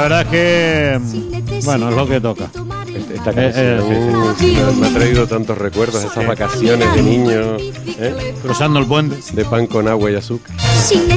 verdad es que, bueno, es lo que toca. Esta canción me ha traído tantos recuerdos, esas vacaciones de niño, Cruzando el puente. de pan con agua y azúcar.